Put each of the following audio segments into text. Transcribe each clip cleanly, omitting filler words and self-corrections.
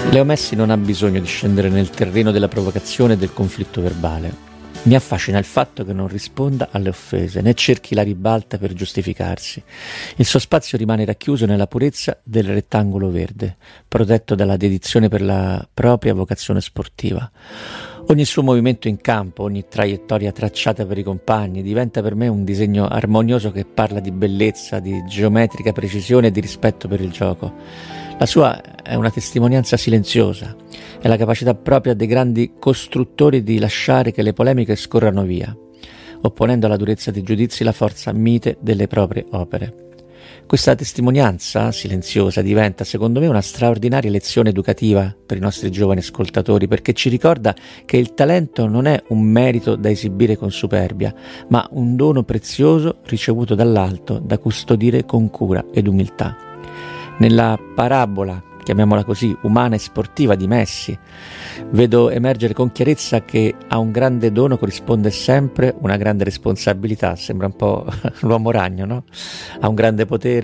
Leo Messi non ha bisogno di scendere nel terreno della provocazione e del conflitto verbale. Mi affascina il fatto che non risponda alle offese, né cerchi la ribalta per giustificarsi. Il suo spazio rimane racchiuso nella purezza del rettangolo verde, protetto dalla dedizione per la propria vocazione sportiva. Ogni suo movimento in campo, ogni traiettoria tracciata per i compagni, diventa per me un disegno armonioso che parla di bellezza, di geometrica precisione e di rispetto per il gioco. La sua è una testimonianza silenziosa, è la capacità propria dei grandi costruttori di lasciare che le polemiche scorrano via, opponendo alla durezza dei giudizi la forza mite delle proprie opere. Questa testimonianza silenziosa diventa, secondo me, una straordinaria lezione educativa per i nostri giovani ascoltatori, perché ci ricorda che il talento non è un merito da esibire con superbia, ma un dono prezioso ricevuto dall'alto da custodire con cura ed umiltà. Nella parabola, chiamiamola così, umana e sportiva di Messi, vedo emergere con chiarezza che a un grande dono corrisponde sempre una grande responsabilità. Sembra un po' l'uomo ragno, no? Da un grande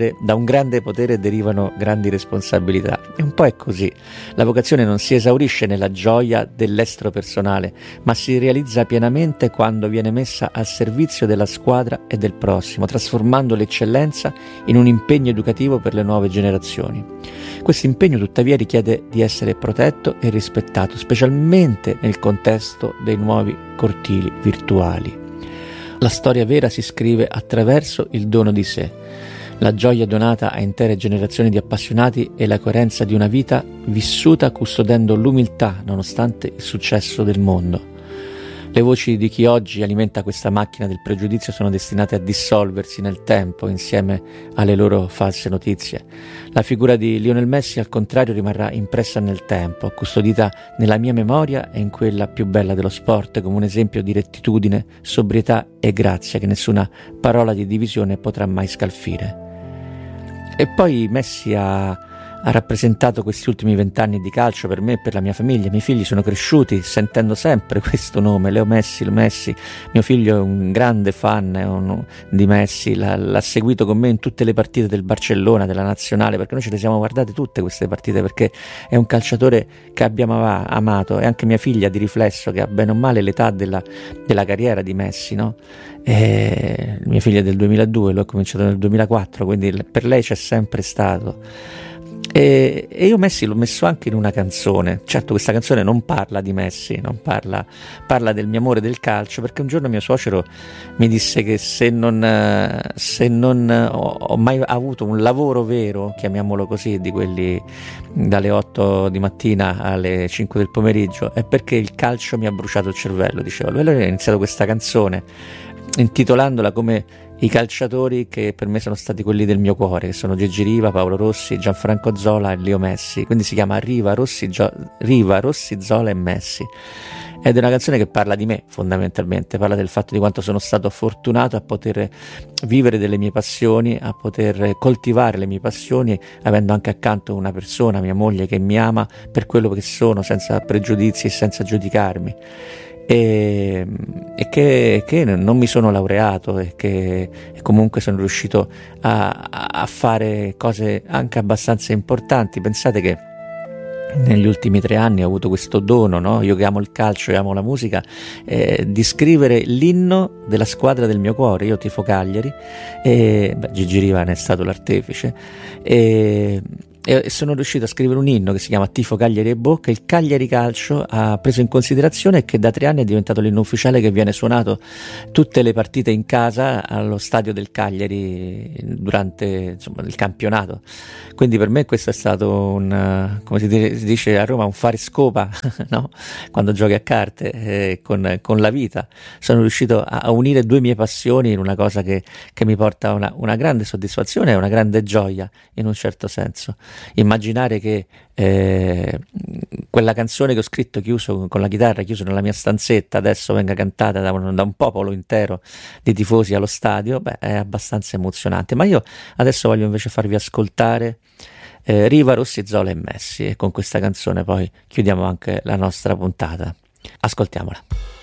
potere derivano grandi responsabilità. E un po' è così. La vocazione non si esaurisce nella gioia dell'estro personale, ma si realizza pienamente quando viene messa al servizio della squadra e del prossimo, trasformando l'eccellenza in un impegno educativo per le nuove generazioni. Questo impegno tuttavia richiede di essere protetto e rispettato, specialmente nel contesto dei nuovi cortili virtuali. La storia vera si scrive attraverso il dono di sé, la gioia donata a intere generazioni di appassionati e la coerenza di una vita vissuta custodendo l'umiltà nonostante il successo del mondo. Le voci di chi oggi alimenta questa macchina del pregiudizio sono destinate a dissolversi nel tempo insieme alle loro false notizie. La figura di Lionel Messi, al contrario, rimarrà impressa nel tempo, custodita nella mia memoria e in quella più bella dello sport, come un esempio di rettitudine, sobrietà e grazia che nessuna parola di divisione potrà mai scalfire. E poi Messi ha rappresentato questi ultimi 20 anni di calcio per me e per la mia famiglia. I miei figli sono cresciuti sentendo sempre questo nome, Leo Messi, Messi. Mio figlio è un grande fan di Messi, l'ha seguito con me in tutte le partite del Barcellona, della nazionale, perché noi ce le siamo guardate tutte queste partite, perché è un calciatore che abbiamo amato, e anche mia figlia di riflesso, che ha bene o male l'età della carriera di Messi, no? Mia figlia è del 2002, lui ha cominciato nel 2004, quindi per lei c'è sempre stato. E io Messi l'ho messo anche in una canzone. Certo, questa canzone non parla di Messi, non parla del mio amore del calcio, perché un giorno mio suocero mi disse che se non ho mai avuto un lavoro vero, chiamiamolo così, di quelli dalle 8 di mattina alle 5 del pomeriggio, è perché il calcio mi ha bruciato il cervello, diceva lui. Allora ho iniziato questa canzone intitolandola come i calciatori che per me sono stati quelli del mio cuore, che sono Gigi Riva, Paolo Rossi, Gianfranco Zola e Leo Messi. Quindi si chiama Riva, Rossi, Zola e Messi. Ed è una canzone che parla di me, fondamentalmente, parla del fatto di quanto sono stato fortunato a poter vivere delle mie passioni, a poter coltivare le mie passioni, avendo anche accanto una persona, mia moglie, che mi ama per quello che sono, senza pregiudizi e senza giudicarmi. E che non mi sono laureato e che comunque sono riuscito a fare cose anche abbastanza importanti. Pensate che negli ultimi 3 anni ho avuto questo dono, no? Io che amo il calcio e amo la musica, di scrivere l'inno della squadra del mio cuore. Io tifo Cagliari, Gigi Riva ne è stato l'artefice, e sono riuscito a scrivere un inno che si chiama Tifo Cagliari e Bocca. Il Cagliari Calcio ha preso in considerazione, che da 3 anni è diventato l'inno ufficiale che viene suonato tutte le partite in casa allo stadio del Cagliari durante, insomma, il campionato. Quindi per me questo è stato come si dice a Roma, un fare scopa, no? Quando giochi a carte, con la vita. Sono riuscito a unire 2 mie passioni in una cosa che mi porta una grande soddisfazione e una grande gioia, in un certo senso. Immaginare che quella canzone che ho scritto chiuso con la chitarra, chiuso nella mia stanzetta, adesso venga cantata da un popolo intero di tifosi allo stadio, è abbastanza emozionante. Ma io adesso voglio invece farvi ascoltare Riva, Rossi, Zola e Messi, e con questa canzone poi chiudiamo anche la nostra puntata. Ascoltiamola.